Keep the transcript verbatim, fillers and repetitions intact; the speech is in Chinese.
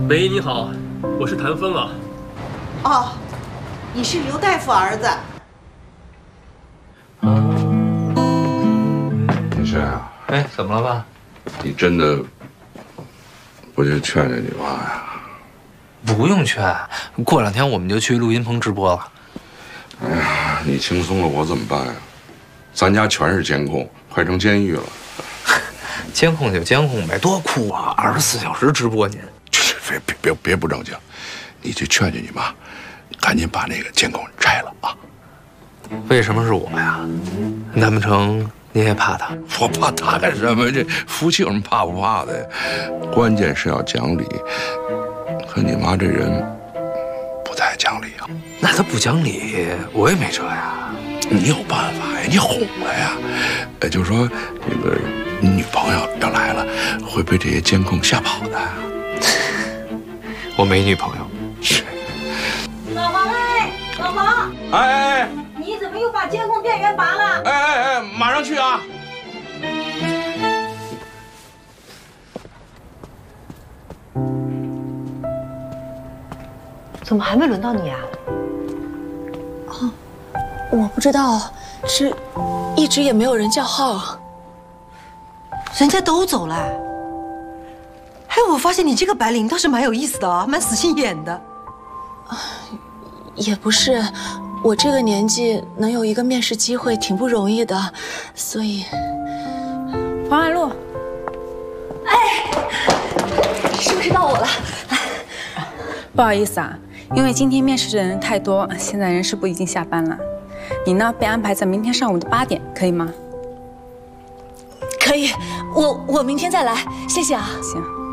喂，你好，我是谭峰啊。 哦，你是刘大夫儿子。 你是啊？ 哎，怎么了爸？ 你真的不去劝劝你妈呀？ 不用劝，过两天我们就去录音棚直播了。 哎呀，你轻松了，我怎么办呀？咱家全是监控，快成监狱了。 监控就监控呗，多酷啊！二十四小时直播您。 别别别别不正经，你去劝劝你妈，赶紧把那个监控拆了啊！ 为什么是我呀？难不成你也怕他？ 我怕他干什么？这夫妻有什么怕不怕的呀？关键是要讲理。可你妈这人不太讲理啊。 那他不讲理，我也没辙呀。 你有办法呀，你哄他呀。呃，就是说这个你女朋友要来了，会被这些监控吓跑的。 我没女朋友。 是。 老黄哎，老黄， 哎哎哎， 你怎么又把监控电源拔了？ 哎哎哎，马上去啊！ 怎么还没轮到你啊？ 哦，我不知道，是一直也没有人叫号。 人家都走了。哎，我发现你这个白领倒是蛮有意思的啊，蛮死心眼的。 也不是，我这个年纪能有一个面试机会挺不容易的，所以。 黄婉露， 哎，是不是到我了？ 不好意思啊，因为今天面试的人太多，现在人事部已经下班了。你呢，被安排在明天上午的八点，可以吗？ 可以，我我明天再来，谢谢啊。 行。